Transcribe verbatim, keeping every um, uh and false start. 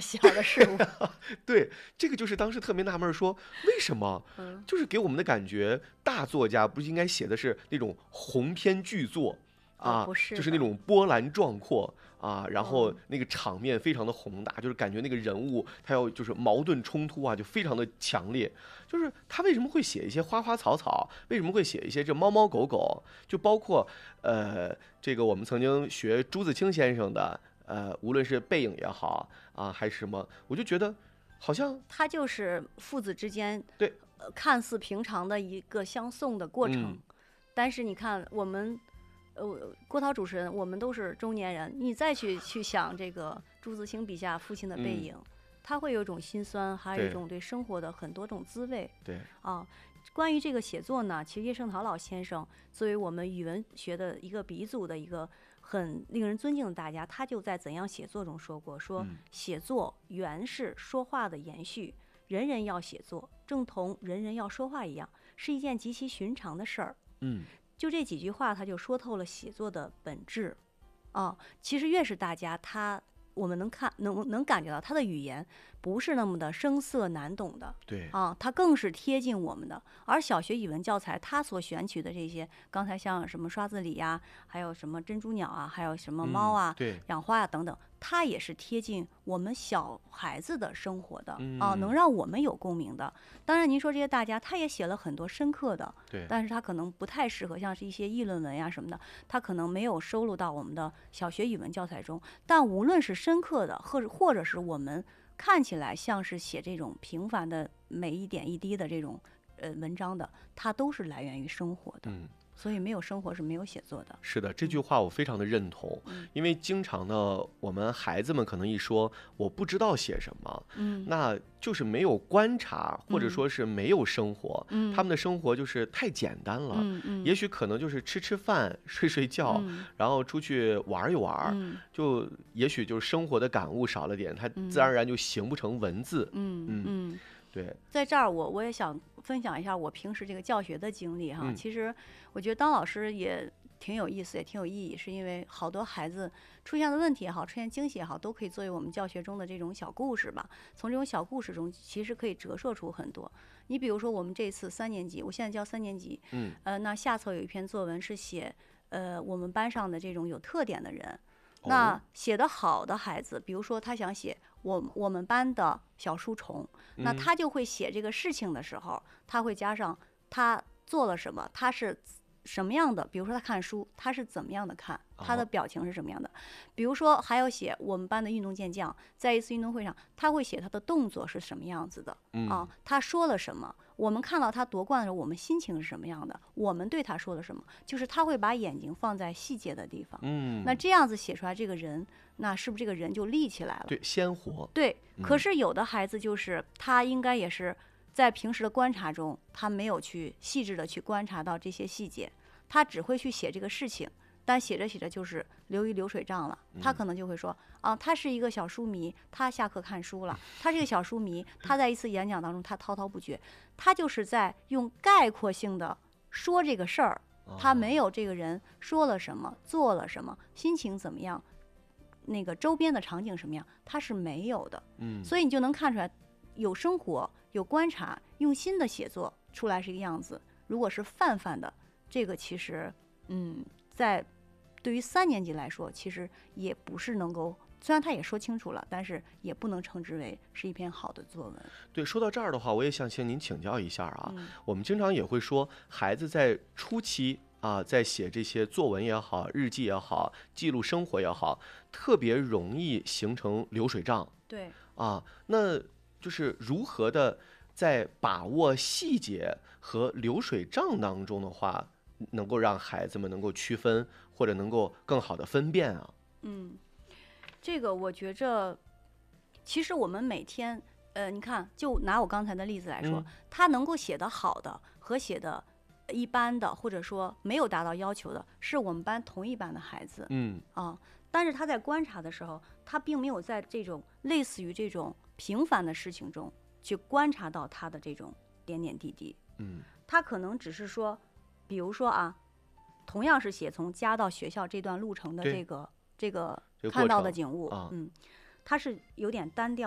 小的事物。 对，这个就是当时特别纳闷，说为什么？ 嗯， 就是给我们的感觉，大作家不是应该写的是那种鸿篇巨作哦， 啊， 不是就是那的， 种波澜壮阔啊，然后嗯， 那个场面非常的宏大，就是感觉那个人物他要就是矛盾冲突啊，就非常的强烈。就是他为什么会写一些花花草草？为什么会写一些这猫猫狗狗？就包括呃，这个我们曾经学朱自清先生的。呃，无论是背影也好啊，还是什么，我就觉得好像他就是父子之间， 对， 呃，看似平常的一个相送的过程， 嗯， 但是你看我们，呃，郭涛主持人，我们都是中年人，你再去去想这个朱自清笔下父亲的背嗯， 影，他会有一种心酸，还有一对种对生活的很多种滋味对， 啊。关于这个写作呢，其实叶圣陶老先生作为我们语文学的一个鼻祖的一个很令人尊敬的大家，他就在《怎样写作》中说过，说嗯写作原是说话的延续，人人要写作，正同人人要说话一样，是一件极其寻常的事儿。 嗯就这几句话，他就说透了写作的本质啊。其实越是大家，他我们能看能能感觉到他的语言不是那么的生涩难懂的。 对， 啊，它更是贴近我们的。而小学语文教材，它所选取的这些，刚才像什么刷子李呀，还有什么珍珠鸟啊，还有什么猫嗯啊、 对， 养花啊等等，它也是贴近我们小孩子的生活的啊，能嗯让我们有共鸣的。当然，您说这些大家，他也写了很多深刻的， 对， 但是他可能不太适合，像是一些议论文呀什么的，他可能没有收录到我们的小学语文教材中。但无论是深刻的，或者或者是我们看起来像是写这种平凡的每一点一滴的这种呃文章的，它都是来源于生活的。 嗯。 所以没有生活是没有写作的。 是的，这句话我非常的认同， 嗯因为经常呢，我们孩子们可能一说我不知道写什么， 嗯那就是没有观察，或者嗯说是没有生活， 嗯他们的生活就是太简单了， 嗯嗯， 也许可能就是吃吃饭、睡睡觉， 嗯然后出去玩一玩， 嗯就也许就是生活的感悟少了点，它嗯自然而然就形不成文字。 嗯嗯， 嗯， 对， 在这儿我我也想分享一下我平时这个教学的经历哈。 嗯其实我觉得当老师也挺有意思，也挺有意义，是因为好多孩子出现的问题也好，出现惊喜也好，都可以作为我们教学中的这种小故事吧。从这种小故事中，其实可以折射出很多。你比如说，我们这次三年级，我现在教三年级， 嗯呃，那下册有一篇作文是写，呃，我们班上的这种有特点的人。 哦那写得好的孩子，比如说他想写我我们班的小书虫，那嗯他就会写这个事情的时候，他会加上他做了什么，他是什么样的。比如说他看书，他是怎么样的看，他的哦表情是什么样的。比如说还有写我们班的运动健将，在一次运动会上，他会写他的动作是什么样子的嗯啊，他说了什么。我们看到他夺冠的时候，我们心情是什么样的？我们对他说了什么？就是他会把眼睛放在细节的地方。 嗯， 那这样子写出来这个人，那是不是这个人就立起来了？ 对鲜活， 对， 嗯可是有的孩子就是他应该也是在平时的观察中，他没有去细致的去观察到这些细节，他只会去写这个事情，但写着写着就是流于流水账了。他可能就会说啊，他是一个小书迷，他下课看书了；他是一个小书迷，他在一次演讲当中他滔滔不绝，他就是在用概括性的说这个事儿。他没有这个人说了什么，做了什么，心情怎么样，那个周边的场景什么样，他是没有的。 嗯， 所以你就能看出来，有生活，有观察，用心的写作出来是一个样子。如果是泛泛的，这个其实，嗯，在对于三年级来说，其实也不是能够。虽然他也说清楚了，但是也不能称之为是一篇好的作文。 对，说到这儿的话，我也想向您请教一下啊。 嗯我们经常也会说，孩子在初期啊，在写这些作文也好、日记也好、记录生活也好，特别容易形成流水账对， 啊。那就是如何的在把握细节和流水账当中的话，能够让孩子们能够区分，或者能够更好的分辨啊。 嗯。这个我觉着，其实我们每天，呃，你看，就拿我刚才的例子来说， 嗯他能够写得好的和写的一般的，或者说没有达到要求的，是我们班同一班的孩子嗯啊。但是他在观察的时候，他并没有在这种类似于这种平凡的事情中去观察到他的这种点点滴滴。 嗯他可能只是说，比如说啊，同样是写从家到学校这段路程的对这个这个这个过看到的程景物， 啊嗯，它是有点单调。